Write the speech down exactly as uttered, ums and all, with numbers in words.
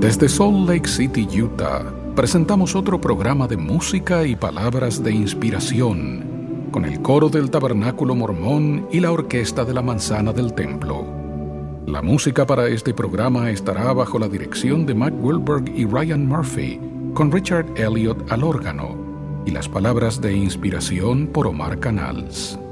Desde Salt Lake City, Utah, presentamos otro programa de música y palabras de inspiración, con el coro del Tabernáculo Mormón y la orquesta de la Manzana del Templo. La música para este programa estará bajo la dirección de Mac Wilberg y Ryan Murphy, con Richard Elliott al órgano, y las palabras de inspiración por Omar Canals.